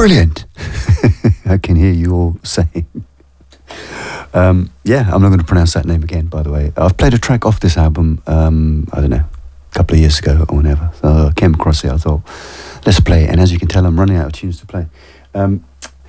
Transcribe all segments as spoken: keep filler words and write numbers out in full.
Brilliant. I can hear you all saying. Um, yeah, I'm not going to pronounce that name again, by the way. I've played a track off this album, um, I don't know, a couple of years ago or whenever. So I came across it, I thought, let's play it. And as you can tell, I'm running out of tunes to play. Um,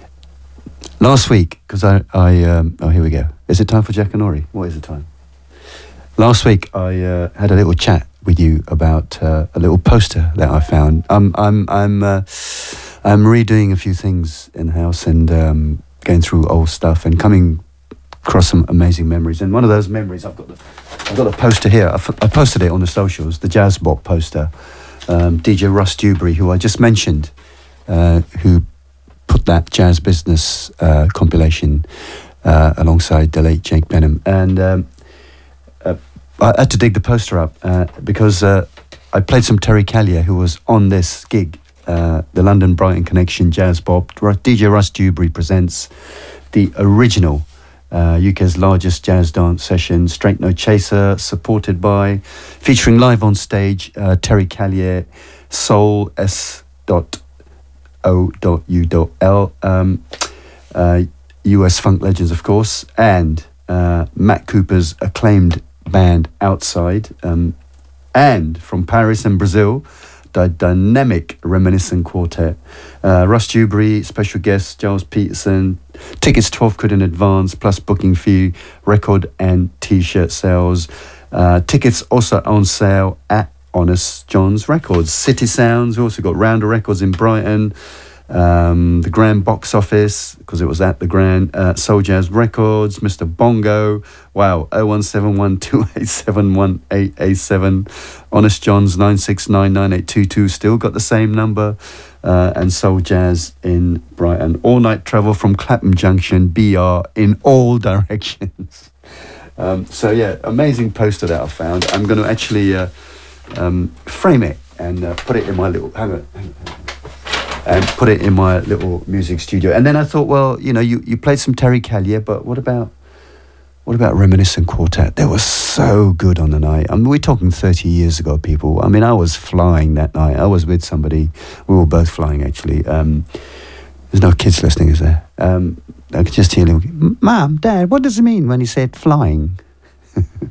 last week, because I, I um, oh, here we go. Is it time for Jackanory? What is the time? Last week, I uh, had a little chat with you about uh, a little poster that I found. I'm, I'm, I'm, uh, I'm redoing a few things in the house and um, going through old stuff and coming across some amazing memories. And one of those memories, I've got the, I've got a poster here. I, f- I posted it on the socials, the Jazz Bop poster. Um, D J Russ Dewberry, who I just mentioned, uh, who put that Jazz Business uh, compilation uh, alongside the late Jake Benham. And um, uh, I had to dig the poster up uh, because uh, I played some Terry Callier, who was on this gig, uh, the London Brighton Connection Jazz Bop. D J Russ Dewberry presents the original Uh, U K's largest jazz dance session, Straight No Chaser, supported by, featuring live on stage, uh, Terry Callier, Soul S O U L, um, uh, U S Funk Legends, of course, and uh, Matt Cooper's acclaimed band Outside, um, and from Paris and Brazil, the dynamic Reminiscent Quartet. Uh, Russ Dewberry, special guest, Giles Peterson. Tickets twelve quid in advance, plus booking fee, record and t-shirt sales. Uh, tickets also on sale at Honest John's Records. City Sounds, we also got Rounder Records in Brighton. Um, the Grand Box Office, because it was at the Grand. Uh, Soul Jazz Records, Mister Bongo. Wow, oh one seven one two eight seven one eight eight seven. Honest John's nine six nine nine eight two two, still got the same number. Uh, and Soul Jazz in Brighton. All night travel from Clapham Junction, B R, in all directions. Um, so yeah, amazing poster that I found. I'm going to actually uh, um, frame it and uh, put it in my little... Hang on, hang on. And put it in my little music studio. And then I thought, well, you know, you, you played some Terry Callier, but what about what about Reminiscent Quartet? They were so good on the night. I mean, we're talking thirty years ago, people. I mean, I was flying that night. I was with somebody. We were both flying, actually. Um, there's no kids listening, is there? Um, I could just hear them, Mom, Dad, what does it mean when he said flying?